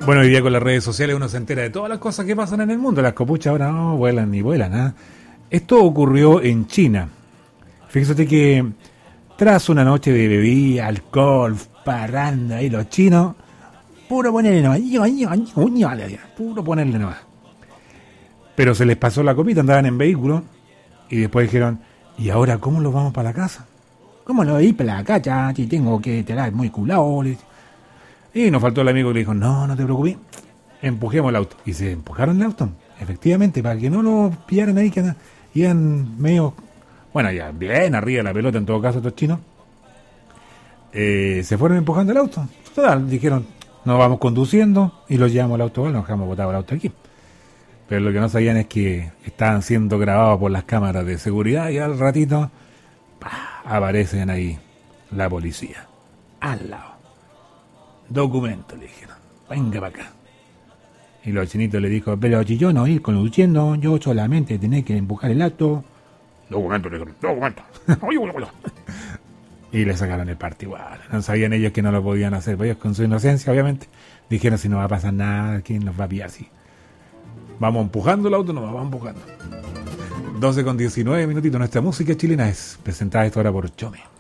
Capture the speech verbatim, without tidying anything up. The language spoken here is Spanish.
Bueno, hoy día con las redes sociales uno se entera de todas las cosas que pasan en el mundo. Las copuchas ahora no vuelan ni vuelan, ¿eh? Esto ocurrió en China. Fíjate que tras una noche de bebida, alcohol, parranda y los chinos, puro ponerle nomás, puro ponerle nomás. Pero se les pasó la copita, andaban en vehículo y después dijeron, ¿y ahora cómo los vamos para la casa? ¿Cómo lo voy para la casa? Si tengo que tener muy culado. Y nos faltó el amigo que le dijo, no, no te preocupes, empujemos el auto. Y se empujaron el auto, efectivamente, para que no lo pillaran ahí, que iban medio, bueno, ya bien arriba de la pelota en todo caso estos chinos. Eh, se fueron empujando el auto. Total, dijeron, nos vamos conduciendo y los llevamos al auto, bueno, nos dejamos botado el auto aquí. Pero lo que no sabían es que estaban siendo grabados por las cámaras de seguridad y al ratito ¡pah!, aparecen ahí la policía al lado. Documento, le dijeron, venga para acá. Y los chinitos le dijo, pero si yo no ir conduciendo, yo solamente tenés que empujar el auto. Documento, le dijeron, documento. Y le sacaron el parte igual. No sabían ellos que no lo podían hacer. Ellos con su inocencia, obviamente, dijeron, si no va a pasar nada, ¿quién nos va a pillar así? Vamos empujando el auto, nos vamos empujando. doce con diecinueve minutitos. Nuestra música chilena es presentada a esta hora por Chome.